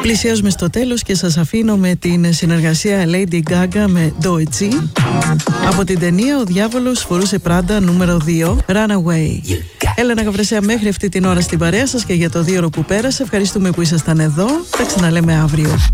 Πλησιάζουμε στο τέλος και σας αφήνω με την συνεργασία Lady Gaga με Doechii από την ταινία «Ο διάβολος φορούσε Πράντα» νούμερο 2, Runaway. Έλενα Γαβρεσέα, μέχρι αυτή την ώρα στην παρέα σας και για το 2ωρο που πέρασε. Ευχαριστούμε που ήσασταν εδώ. Τα ξαναλέμε αύριο.